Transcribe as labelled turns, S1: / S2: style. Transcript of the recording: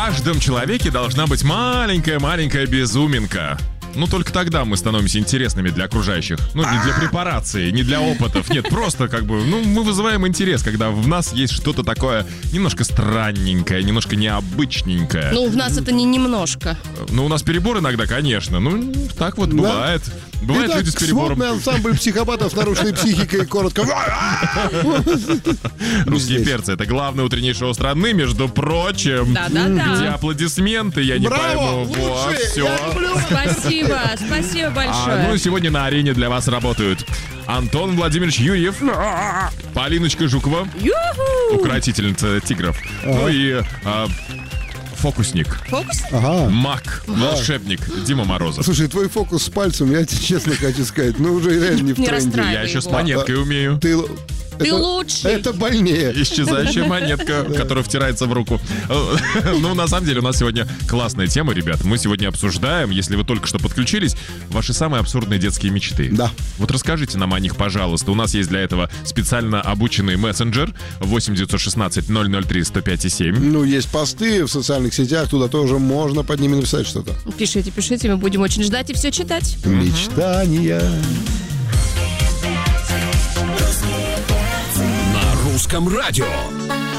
S1: каждом человеке должна быть маленькая-маленькая безуминка. Ну, только тогда мы становимся интересными для окружающих. Ну, не для препарации, не для опытов. Нет, просто как бы, мы вызываем интерес, когда в нас есть что-то такое немножко странненькое, немножко необычненькое.
S2: Ну, в нас это не немножко.
S1: Ну, у нас перебор иногда, конечно. Ну, так вот бывает. Бывают
S3: Итак,
S1: люди с перебором.
S3: сводный ансамбль психопатов с нарушенной психикой, коротко.
S1: Русские перцы — это главное утреннее шоу страны, между прочим.
S2: Да-да-да.
S1: Где аплодисменты, я не
S3: Браво!
S1: пойму. Вот,
S3: Лучшие!
S1: все.
S3: Я люблю!
S2: Спасибо большое.
S1: Ну и сегодня на арене для вас работают Антон Владимирович Юрьев, Полиночка Жукова, укротительница тигров, ну и фокусник,
S2: Фокус?
S3: Ага.
S1: маг, волшебник Дима Морозов.
S3: Слушай, твой фокус с пальцем, я тебе честно хочу сказать, уже реально не в
S2: Не
S3: тренде.
S2: расстраивай
S1: Я еще с
S2: его.
S1: монеткой умею.
S2: Ты лучший.
S3: Это больнее.
S1: Исчезающая монетка, которая втирается в руку. Ну, на самом деле, у нас сегодня классная тема, ребят. Мы сегодня обсуждаем, если вы только что подключились, ваши самые абсурдные детские мечты.
S3: Да.
S1: Вот расскажите нам о них, пожалуйста. У нас есть для этого специально обученный мессенджер 8-916-003-105-7.
S3: Ну, есть посты в социальных сетях, туда тоже можно под ними написать что-то.
S2: Пишите, мы будем очень ждать и все читать.
S3: Мечтания.
S4: На русском радио.